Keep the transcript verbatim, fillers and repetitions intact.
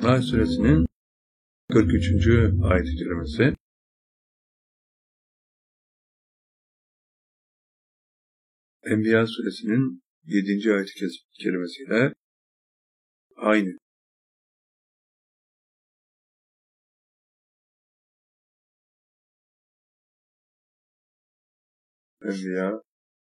Nahl Suresinin kırk üçüncü ayet-i kerimesi. Enbiya Suresinin yedinci ayet-i kerimesiyle aynı. Enbiya